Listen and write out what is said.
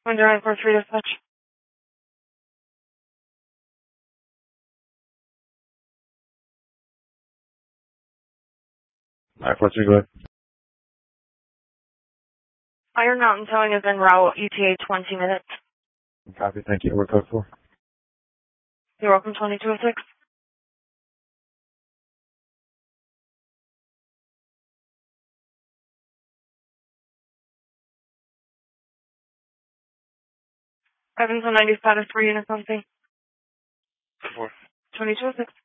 Winter 943 dispatch. Alright, 43, go ahead. Iron Mountain Towing is en route, ETA 20 minutes. Copy, thank you. We're code 4. You're welcome, 2206. Evans on 90 status 3 units on scene. 4. 2206.